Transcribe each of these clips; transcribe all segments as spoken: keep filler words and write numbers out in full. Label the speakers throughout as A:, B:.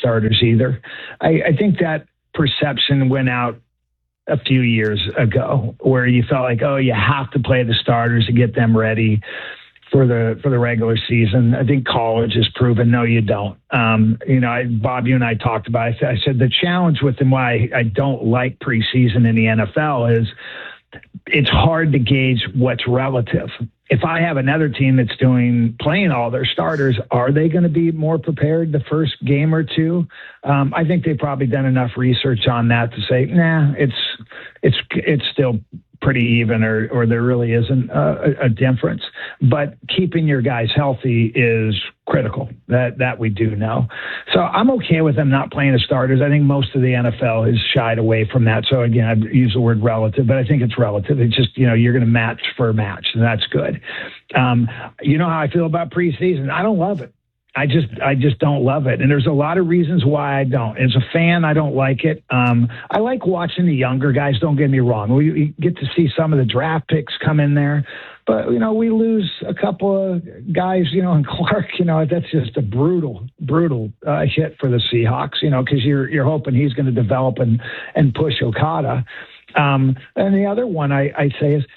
A: starters either. I, I think that perception went out a few years ago where you felt like, oh, you have to play the starters to get them ready for the for the regular season. I think college has proven, no, you don't. Um, you know, I, Bob, you and I talked about it. I said the challenge with them, why I don't like preseason in the N F L is it's hard to gauge what's relative. If I have another team that's doing playing all their starters, are they going to be more prepared the first game or two? Um, I think they've probably done enough research on that to say, nah, it's it's it's still pretty even, or or there really isn't a, a difference. But keeping your guys healthy is critical. That that we do know. So I'm okay with them not playing the starters. I think most of the N F L has shied away from that. So again, I use the word relative, but I think it's relative. It's just, you know, you're going to match for a match, and that's good. Um, you know how I feel about preseason? I don't love it. I just, I just don't love it. And there's a lot of reasons why I don't. As a fan, I don't like it. Um, I like watching the younger guys. Don't get me wrong. We, we get to see some of the draft picks come in there, but you know, we lose a couple of guys, you know, and Clark, you know, that's just a brutal, brutal uh, hit for the Seahawks, you know, cause you're, you're hoping he's going to develop and, and push Okada. Um, and the other one I, I say is,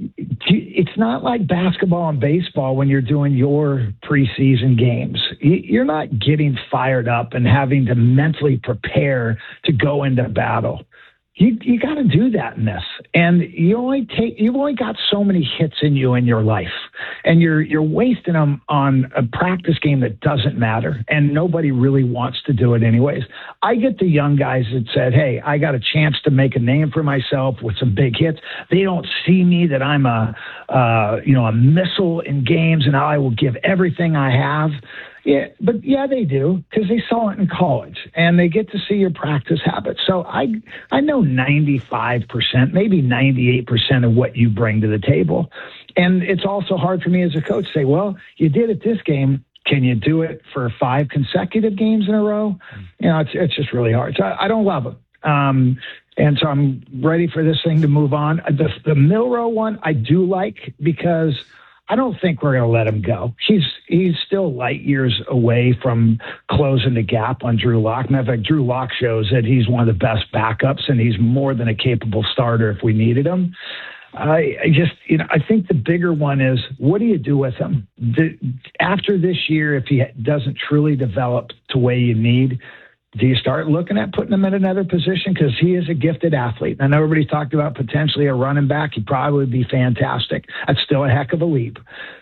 A: it's not like basketball and baseball when you're doing your preseason games. You're not getting fired up and having to mentally prepare to go into battle. You you got to do that in this, and you only take you've only got so many hits in you in your life, and you're you're wasting them on a practice game that doesn't matter, and nobody really wants to do it anyways. I get the young guys that said, "Hey, I got a chance to make a name for myself with some big hits." They don't see me that I'm a uh, you know a missile in games, and I will give everything I have. Yeah, but yeah, they do, because they saw it in college and they get to see your practice habits. So I I know ninety-five percent, maybe ninety-eight percent of what you bring to the table. And it's also hard for me as a coach to say, well, you did it this game. Can you do it for five consecutive games in a row? You know, it's it's just really hard. So I, I don't love it. Um, and so I'm ready for this thing to move on. The, the Milroe one I do like, because I don't think we're going to let him go. He's he's still light years away from closing the gap on Drew Lock. Matter of fact, Drew Lock shows that he's one of the best backups, and he's more than a capable starter if we needed him. I, I just, you know, I think the bigger one is, what do you do with him? The, after this year, if he doesn't truly develop the way you need, do you start looking at putting him in another position? Because he is a gifted athlete. I know everybody's talked about potentially a running back. He'd probably be fantastic. That's still a heck of a leap.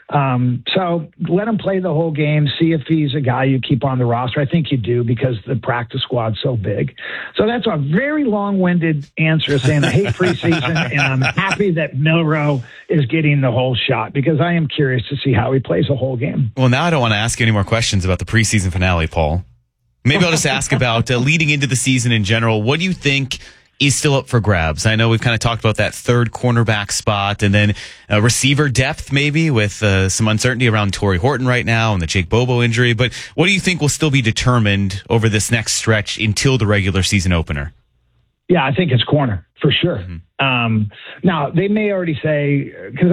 A: Um, so let him play the whole game. See if he's a guy you keep on the roster. I think you do, because the practice squad's so big. So that's a very long-winded answer saying I hate preseason, and I'm happy that Milroe is getting the whole shot, because I am curious to see how he plays a whole game.
B: Well, now I don't want to ask you any more questions about the preseason finale, Paul. Maybe I'll just ask about uh, leading into the season in general. What do you think is still up for grabs? I know we've kind of talked about that third cornerback spot, and then uh, receiver depth maybe, with uh, some uncertainty around Torrey Horton right now and the Jake Bobo injury. But what do you think will still be determined over this next stretch until the regular season opener?
A: Yeah, I think it's corner for sure. Mm-hmm. Um, now, they may already say, because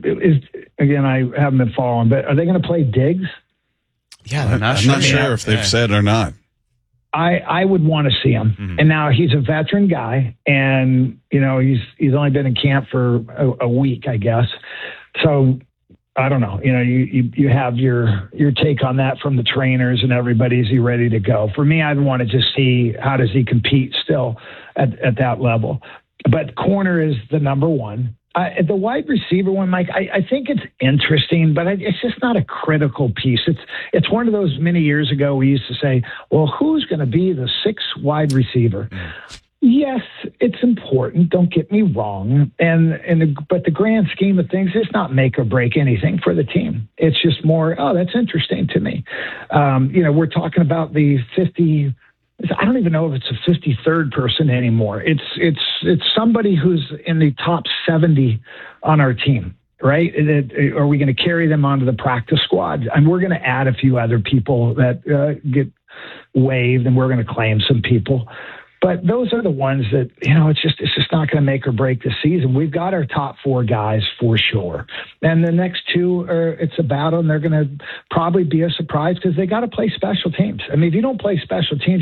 A: again, I haven't been following, but are they going to play Diggs?
B: Yeah, I'm not
C: I'm
B: sure,
C: not sure if they've yeah. said or not.
A: I, I would want to see him. Mm-hmm. And now he's a veteran guy, and, you know, he's he's only been in camp for a, a week, I guess. So I don't know. You know, you, you, you have your your take on that from the trainers and everybody. Is he ready to go? For me, I'd want to just see how does he compete still at, at that level. But corner is the number one. Uh, the wide receiver one, Mike, I, I think it's interesting, but I, it's just not a critical piece. It's it's one of those many years ago we used to say, well, who's going to be the sixth wide receiver? Mm. Yes, it's important. Don't get me wrong. And and the, but the grand scheme of things, it's not make or break anything for the team. It's just more, oh, that's interesting to me. Um, you know, we're talking about the fifty. I don't even know if it's a fifty-third person anymore. It's it's it's somebody who's in the top seventy on our team, right? Are we going to carry them onto the practice squad? And we're going to add a few other people that uh, get waived, and we're going to claim some people. But those are the ones that, you know, it's just it's just not going to make or break the season. We've got our top four guys for sure. And the next two, are it's a battle, and they're going to probably be a surprise because they got to play special teams. I mean, if you don't play special teams,